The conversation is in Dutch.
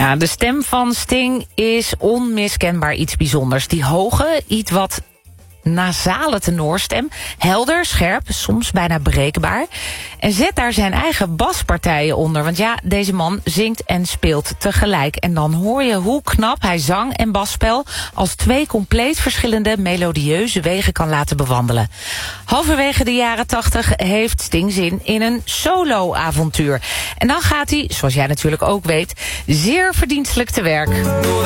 Ja, de stem van Sting is onmiskenbaar iets bijzonders. Die hoge, iets wat nasale tenorstem. Helder, scherp, soms bijna berekenbaar. En zet daar zijn eigen baspartijen onder. Want ja, deze man zingt en speelt tegelijk. En dan hoor je hoe knap hij zang en basspel als twee compleet verschillende melodieuze wegen kan laten bewandelen. Halverwege de jaren 80 heeft Sting zin in een solo-avontuur. En dan gaat hij, zoals jij natuurlijk ook weet, zeer verdienstelijk te werk.